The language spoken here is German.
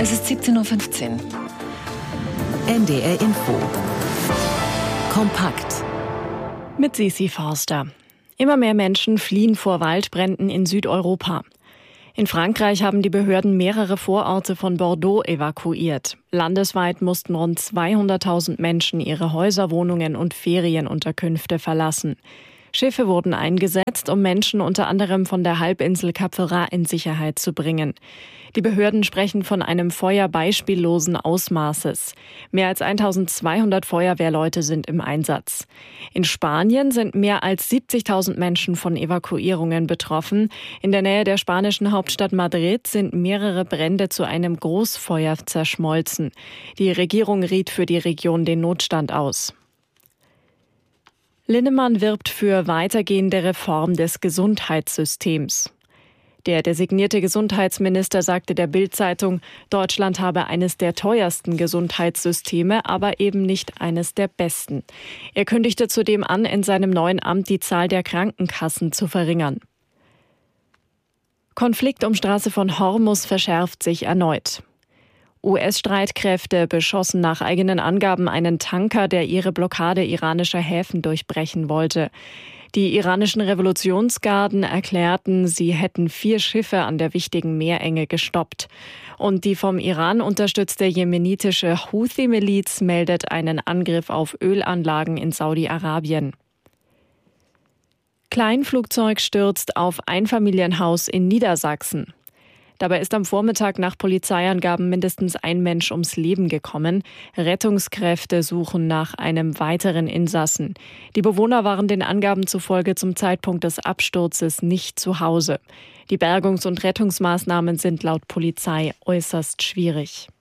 Es ist 17:15 Uhr. NDR Info. Kompakt. Mit Sisi Forster. Immer mehr Menschen fliehen vor Waldbränden in Südeuropa. In Frankreich haben die Behörden mehrere Vororte von Bordeaux evakuiert. Landesweit mussten rund 200.000 Menschen ihre Häuser, Wohnungen und Ferienunterkünfte verlassen. Schiffe wurden eingesetzt, um Menschen unter anderem von der Halbinsel Cap Ferrat in Sicherheit zu bringen. Die Behörden sprechen von einem Feuer beispiellosen Ausmaßes. Mehr als 1.200 Feuerwehrleute sind im Einsatz. In Spanien sind mehr als 70.000 Menschen von Evakuierungen betroffen. In der Nähe der spanischen Hauptstadt Madrid sind mehrere Brände zu einem Großfeuer zerschmolzen. Die Regierung riet für die Region den Notstand aus. Linnemann wirbt für weitergehende Reform des Gesundheitssystems. Der designierte Gesundheitsminister sagte der Bild-Zeitung, Deutschland habe eines der teuersten Gesundheitssysteme, aber eben nicht eines der besten. Er kündigte zudem an, in seinem neuen Amt die Zahl der Krankenkassen zu verringern. Konflikt um Straße von Hormuz verschärft sich erneut. US-Streitkräfte beschossen nach eigenen Angaben einen Tanker, der ihre Blockade iranischer Häfen durchbrechen wollte. Die iranischen Revolutionsgarden erklärten, sie hätten 4 Schiffe an der wichtigen Meerenge gestoppt. Und die vom Iran unterstützte jemenitische Houthi-Miliz meldet einen Angriff auf Ölanlagen in Saudi-Arabien. Kleinflugzeug stürzt auf Einfamilienhaus in Niedersachsen. Dabei ist am Vormittag nach Polizeiangaben mindestens ein Mensch ums Leben gekommen. Rettungskräfte suchen nach einem weiteren Insassen. Die Bewohner waren den Angaben zufolge zum Zeitpunkt des Absturzes nicht zu Hause. Die Bergungs- und Rettungsmaßnahmen sind laut Polizei äußerst schwierig.